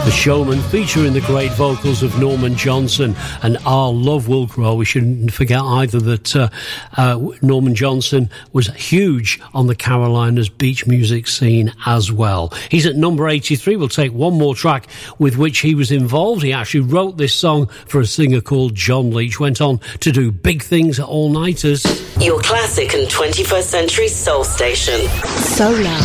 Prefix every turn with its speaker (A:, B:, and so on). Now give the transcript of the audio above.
A: The Showman, featuring the great vocals of Norman Johnson and Our Love Will Grow. We shouldn't forget either that Norman Johnson was huge on the Carolinas beach music scene as well. He's at number 83. We'll take one more track with which he was involved. He actually wrote this song for a singer called John Leach. Went on to do big things at All Nighters.
B: Your classic and 21st century soul station. Solar.